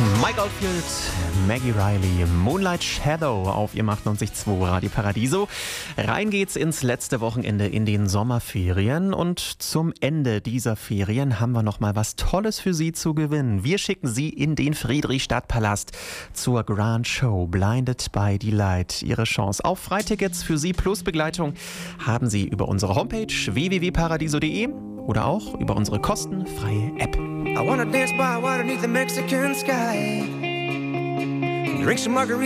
Mike Oldfield, Maggie Riley, Moonlight Shadow auf ihrem 98.2 Radio Paradiso. Rein geht's ins letzte Wochenende in den Sommerferien und zum Ende dieser Ferien haben wir noch mal was Tolles für Sie zu gewinnen. Wir schicken Sie in den Friedrichstadtpalast zur Grand Show Blinded by Delight. Ihre Chance auf Freitickets für Sie plus Begleitung haben Sie über unsere Homepage www.paradiso.de oder auch über unsere kostenfreie App. I wanna dance by water beneath the Mexican sky. Drink some margaritas.